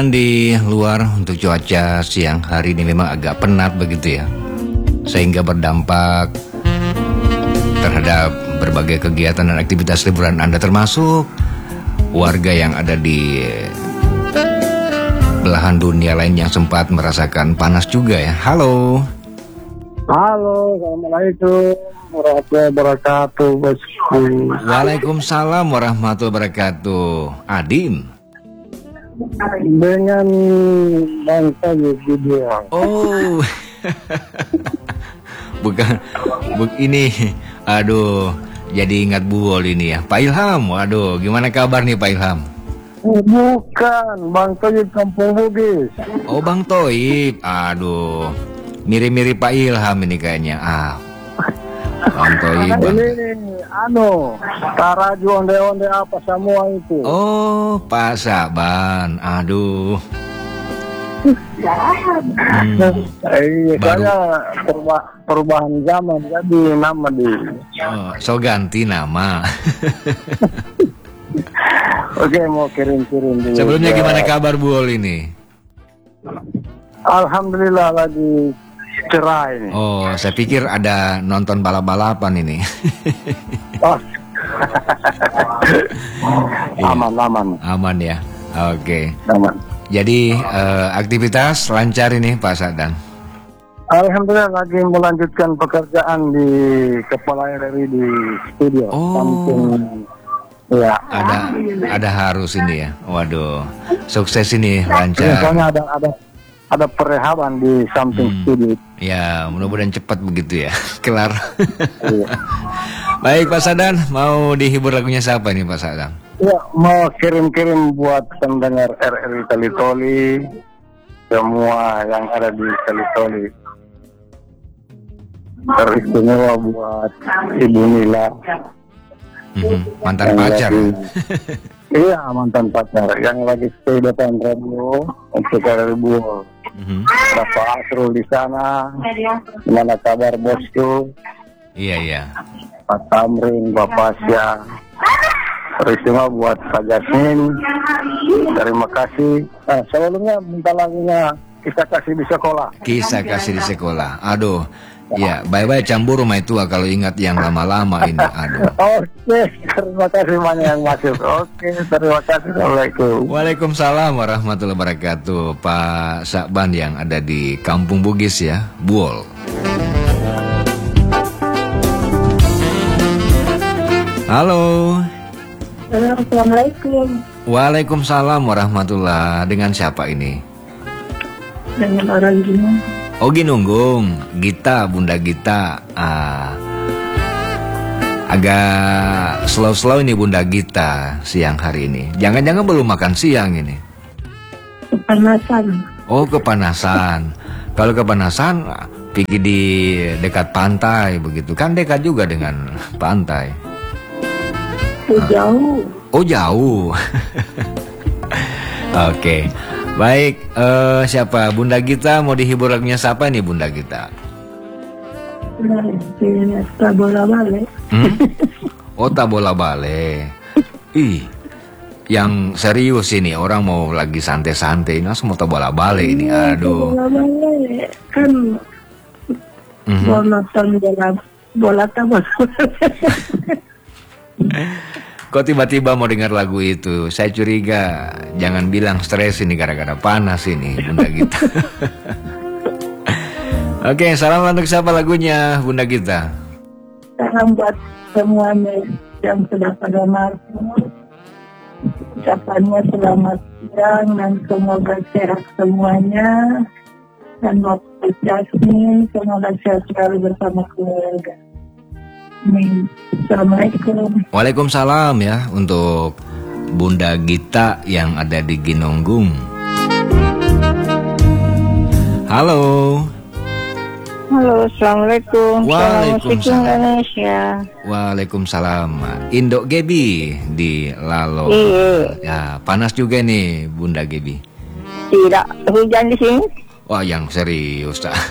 Di luar untuk cuaca siang hari ini memang agak penat begitu ya, sehingga berdampak terhadap berbagai kegiatan dan aktivitas liburan Anda, termasuk warga yang ada di belahan dunia lain yang sempat merasakan panas juga ya. Halo. Halo, assalamualaikum warahmatullahi wabarakatuh, bosku. Waalaikumsalam warahmatullahi wabarakatuh. Adim. Dengan bangsa video. Oh. bukan ini. Aduh, jadi ingat Buol ini ya. Pak Ilham, waduh, gimana kabar nih Pak Ilham? Bukan, Bang Toib Kampung Bugis. Oh, Bang Toib. Aduh, mirip-mirip Pak Ilham ini kayaknya. Bang Toib. Ini Taraju onde-onde apa semua itu. Oh, Pak Saban. Aduh. Saya perubahan zaman jadi nama di. Oh, so ganti nama. Oke, mau kirim-kirim. Sebelumnya gimana kabar Buol ini? Alhamdulillah lagi cerah ini. Oh, saya pikir ada nonton balap-balapan ini. Oh. Aman ya. Oke. Aman. Jadi aktivitas lancar ini Pak Sadan? Alhamdulillah lagi melanjutkan pekerjaan di Kepala RRI di studio. Oh. Samping, ya. Ada harus ini ya. Waduh. Sukses ini lancar. Misalnya ada perehaban di samping studio. Ya, mudah-mudahan cepat begitu ya. Kelar. Iya. Baik Pak Sadan, mau dihibur lagunya siapa nih Pak Sadan? Ya, mau kirim-kirim buat pendengar RRI Kalitoli, semua yang ada di Kalitoli. Teristimewa buat Ibu Nila. Mantan pacar. Iya, mantan pacar yang lagi stay depan radio untuk RRI Buol. Bapak Asrul di sana, gimana kabar bosku? Iya. Pak Tamrin, Bapak Asya. Teristimewa buat Pak Jasmin. Terima kasih. Sebelumnya minta lagunya Kisah Kasih di Sekolah. Kisah Kasih di Sekolah. Aduh. Ya, bye-bye Cambur Rumah Tua kalau ingat yang lama-lama ini. Aduh. Oke, terima kasih banyak yang masuk. Oke, terima kasih. Assalamualaikum. Waalaikumsalam warahmatullahi wabarakatuh. Pak Saban yang ada di Kampung Bugis ya, Buol. Halo. Assalamualaikum. Waalaikumsalam warahmatullahi. Dengan siapa ini? Dengan orang Ginung. Oh, Ginunggung, Gita, Bunda Gita. Agak slow-slow ini Bunda Gita siang hari ini. Jangan-jangan belum makan siang ini? Kepanasan. Oh, kepanasan. Kalau kepanasan, pergi di dekat pantai begitu. Kan dekat juga dengan pantai. Jauh. Oh, jauh. Oke. Baik, siapa? Bunda Gita mau dihibur lagunya siapa nih Bunda Gita? Tak bola balik. Oh, tak bola balik. Ih, yang serius ini orang mau lagi santai-santai, ini semua tak bola balik ini. Aduh. Bola balik kan. Bola tak bola. Kok tiba-tiba mau dengar lagu itu? Saya curiga jangan bilang stres ini gara-gara panas ini Bunda Gita. Oke, salam untuk siapa lagunya Bunda Gita? Salam buat semuanya yang sudah pada masuk. Ucapannya selamat siang dan semoga sehat semuanya. Dan Bapak Jasmin semoga sehat selalu bersama keluarga. Amin. Assalamualaikum. Waalaikumsalam ya untuk Bunda Gita yang ada di Ginunggung. Halo. Halo, assalamualaikum. Waalaikumsalam. Indonesia. Waalaikumsalam. Indok Gebi di Lalo. Iya. Ya, panas juga nih Bunda Gebi. Tidak hujan di sini. Wah, yang serius tak.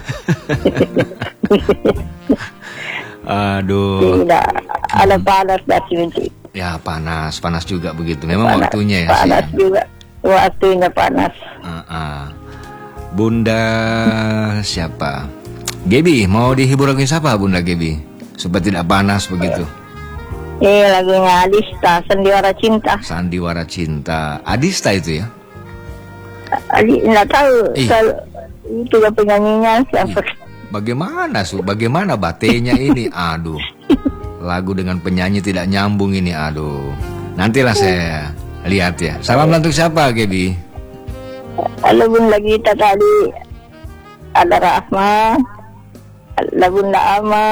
Aduh. Tidak ada panas dan seminci. Ya panas juga begitu. Memang panas, waktunya ya. Panas siang. juga. Waktunya panas. Bunda siapa? Gebi, mau dihibur lagu siapa Bunda Gebi? Supaya tidak panas begitu. Lagunya Adista, Sandiwara Cinta. Sandiwara Cinta. Adista itu ya? Nggak tahu. Itu ya penyanyinya siapa? Bagaimana bagaimana batenya ini? Aduh. Lagu dengan penyanyi tidak nyambung ini. Aduh. Nantilah saya lihat ya. Salam untuk siapa Gebi? Halo Bunda Gita tadi. Ada Rahma. Ada Bunda Ama.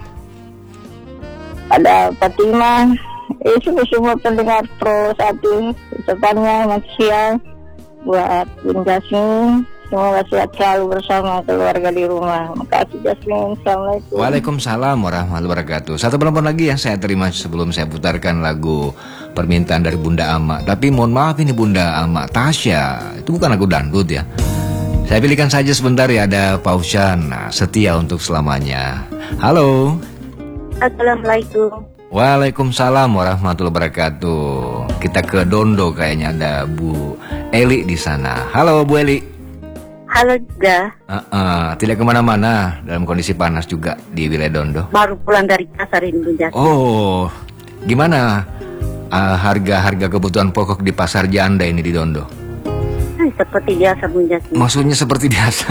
Ada Fatima. Semua pendengar Pro 1. Ucapannya selamat siang buat Bun Jasmine. Semoga sehat selalu bersama keluarga di rumah. Makasih Jasmine. Assalamualaikum. Waalaikumsalam warahmatullahi wabarakatuh. Satu penelpon lagi yang saya terima sebelum saya putarkan lagu permintaan dari Bunda Ama. Tapi mohon maaf ini Bunda Ama, Tasya itu bukan lagu dangdut ya. Saya pilihkan saja sebentar ya. Ada Pausyan, setia untuk selamanya. Halo. Assalamualaikum. Waalaikumsalam warahmatullahi wabarakatuh. Kita ke Dondo kayaknya ada Bu Eli di sana. Halo Bu Eli. Halo juga. Tidak kemana-mana dalam kondisi panas juga di wilayah Dondo. Baru pulang dari pasar ini Bun Jasmine. Oh, gimana harga-harga kebutuhan pokok di pasar janda ini di Dondo? Seperti biasa Bun Jasmine. Maksudnya seperti biasa?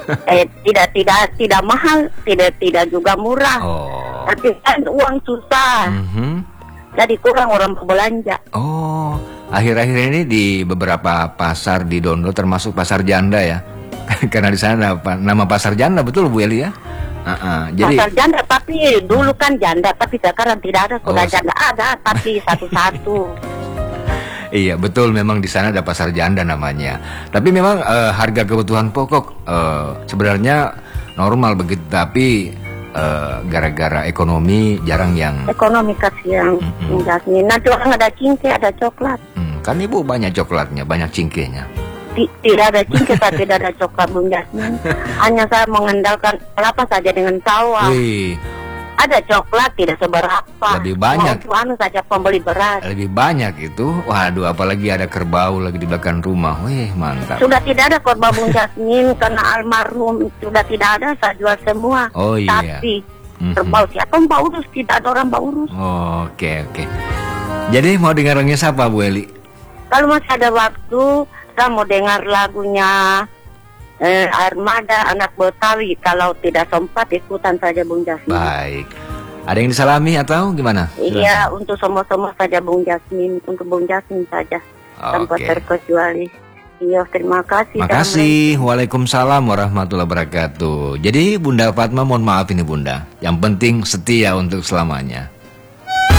Tidak mahal, tidak juga murah. Oh. Tapi kan uang susah. Jadi kurang orang belanja. Oh, akhir-akhir ini di beberapa pasar di Dondo termasuk pasar janda ya. Karena di sana ada nama pasar janda, betul Bu Eli ya? Jadi pasar janda, tapi dulu kan janda, tapi sekarang tidak ada. Sudah janda ada, tapi satu-satu. Iya betul, memang di sana ada pasar janda namanya. Tapi memang harga kebutuhan pokok sebenarnya normal begitu, tapi gara-gara ekonomi jarang yang ekonomi kasihan. Nanti orang ada cingke, ada coklat. Kan Ibu banyak coklatnya, banyak cingkenya. Tidak ada cingke tapi tidak ada coklat Bun Jasmine. Hanya saya mengandalkan kelapa saja dengan tawa. Ada coklat tidak seberapa. Lebih banyak. Anu saja pembeli beras. Lebih banyak itu. Waduh, apalagi ada kerbau lagi di belakang rumah. Wih, mantap. Sudah tidak ada kerbau Bun Jasmine karena almarhum sudah tidak ada, saya jual semua. Oh iya. Tapi kerbau siapa Mbak Urus? Tidak ada orang Mbak Urus. Oke. Jadi mau dengar lagunya siapa Bu Eli? Kalau masih ada waktu, saya mau dengar lagunya Armada Anak Betawi. Kalau tidak sempat ikutan saja Bung Jasmine. Baik. Ada yang disalami atau gimana? Iya, untuk semua saja Bung Jasmine, untuk Bung Jasmine saja. Tanpa terkecuali. Iya, terima kasih. Makasih. Waalaikumsalam warahmatullahi wabarakatuh. Jadi Bunda Fatma, mohon maaf ini Bunda. Yang penting setia untuk selamanya.